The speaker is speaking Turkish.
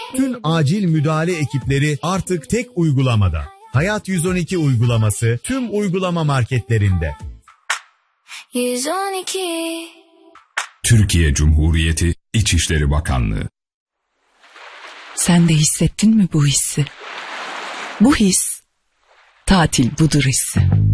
Tüm acil müdahale ekipleri artık tek uygulamada. Hayat 112 uygulaması tüm uygulama marketlerinde. 112 Türkiye Cumhuriyeti İçişleri Bakanlığı. Sen de hissettin mi bu hissi? Bu his, tatil budur hissi.